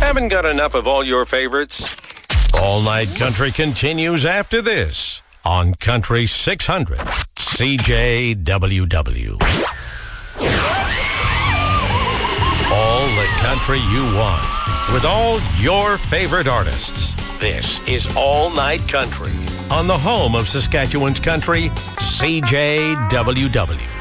Haven't got enough of all your favorites? All Night Country continues after this on Country 600 CJWW. All the country you want with all your favorite artists. This is All Night Country on the home of Saskatchewan's country, CJWW.